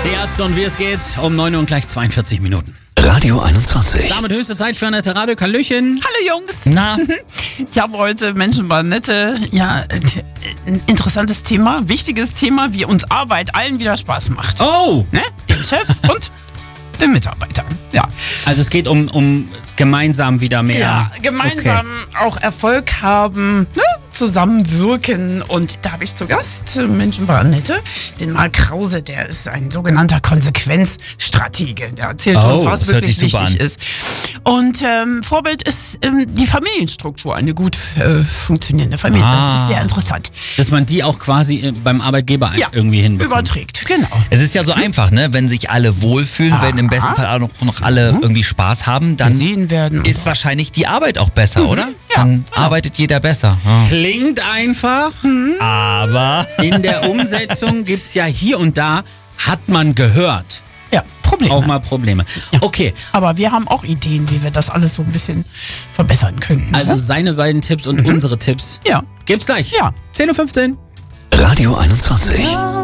Die Ärzte und wie es geht, um 9 Uhr und gleich 42 Minuten. Radio 21. Damit höchste Zeit für eine Radio. Hallöchen. Hallo Jungs. Na? Ich habe heute Menschen bei Nette. Ja, ein interessantes Thema, wichtiges Thema, wie uns Arbeit allen wieder Spaß macht. Oh! Ne? Den Chefs und den Mitarbeitern. Ja. Also es geht um gemeinsam wieder mehr. Ja, gemeinsam auch Erfolg haben, ne? Zusammenwirken. Und da habe ich zu Gast Menschen bei Annette, den Marc Krause, der ist ein sogenannter Konsequenzstratege. Der erzählt uns, was das hört wirklich sich super wichtig an. ist. Und Vorbild ist die Familienstruktur, eine gut funktionierende Familie. Das ist sehr interessant. Dass man die auch quasi beim Arbeitgeber irgendwie hinbekommt. Überträgt, genau. Es ist ja so einfach, ne? Wenn sich alle wohlfühlen, wenn im besten Fall auch noch alle irgendwie Spaß haben, dann Gesehen werden. ist wahrscheinlich die Arbeit auch besser, oder? Ja, Dann genau. arbeitet jeder besser. Ja. Klingt einfach, Aber in der Umsetzung gibt's ja hier und da, hat man gehört, Ja, Probleme. auch mal Probleme. Okay, Aber wir haben auch Ideen, wie wir das alles so ein bisschen verbessern können. also seine beiden Tipps und unsere Tipps ja. gibt's gleich. Ja. 10:15 Uhr. Radio 21.